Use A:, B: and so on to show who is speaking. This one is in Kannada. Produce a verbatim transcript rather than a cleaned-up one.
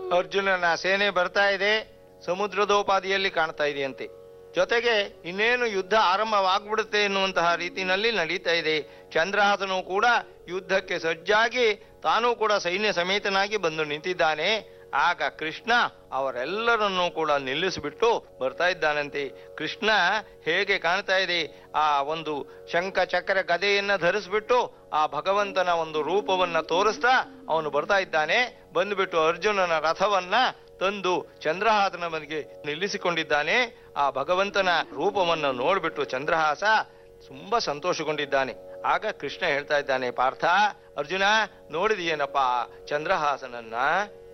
A: ಅರ್ಜುನನ ಸೇನೆ ಬರ್ತಾ ಇದೆ, ಸಮುದ್ರದೋಪಾದಿಯಲ್ಲಿ ಕಾಣ್ತಾ ಇದೆಯಂತೆ. ಜೊತೆಗೆ ಇನ್ನೇನು ಯುದ್ಧ ಆರಂಭವಾಗ್ಬಿಡುತ್ತೆ ಎನ್ನುವಂತಹ ರೀತಿಯಲ್ಲಿ ನಡೀತಾ ಇದೆ. ಚಂದ್ರಹಾಸನು ಕೂಡ ಯುದ್ಧಕ್ಕೆ ಸಜ್ಜಾಗಿ ತಾನೂ ಕೂಡ ಸೈನ್ಯ ಸಮೇತನಾಗಿ ಬಂದು ನಿಂತಿದ್ದಾನೆ. ಆಗ ಕೃಷ್ಣ ಅವರೆಲ್ಲರನ್ನೂ ಕೂಡ ನಿಲ್ಲಿಸಿಬಿಟ್ಟು ಬರ್ತಾ ಇದ್ದಾನಂತೆ. ಕೃಷ್ಣ ಹೇಗೆ ಕಾಣ್ತಾ ಇದೆ, ಆ ಒಂದು ಶಂಖ ಚಕ್ರ ಗದೆಯನ್ನ ಧರಿಸ್ಬಿಟ್ಟು ಆ ಭಗವಂತನ ಒಂದು ರೂಪವನ್ನ ತೋರಿಸ್ತಾ ಅವನು ಬರ್ತಾ ಇದ್ದಾನೆ. ಬಂದುಬಿಟ್ಟು ಅರ್ಜುನನ ರಥವನ್ನ ತಂದು ಚಂದ್ರಹಾಸನ ಮನೆಗೆ ನಿಲ್ಲಿಸಿಕೊಂಡಿದ್ದಾನೆ. ಆ ಭಗವಂತನ ರೂಪವನ್ನು ನೋಡ್ಬಿಟ್ಟು ಚಂದ್ರಹಾಸ ತುಂಬಾ ಸಂತೋಷಗೊಂಡಿದ್ದಾನೆ. ಆಗ ಕೃಷ್ಣ ಹೇಳ್ತಾ ಇದ್ದಾನೆ, ಪಾರ್ಥ, ಅರ್ಜುನ ನೋಡಿದೆಯೇನಪ್ಪ ಚಂದ್ರಹಾಸನನ್ನ?